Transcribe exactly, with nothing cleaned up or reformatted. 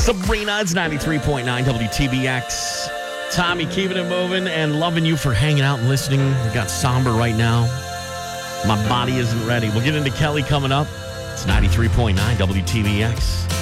Sabrina, it's ninety-three point nine W T B X. Tommy, keeping it moving and loving you for hanging out and listening. We got somber right now. My body isn't ready. We'll get into Kelly coming up. It's ninety-three point nine W T B X.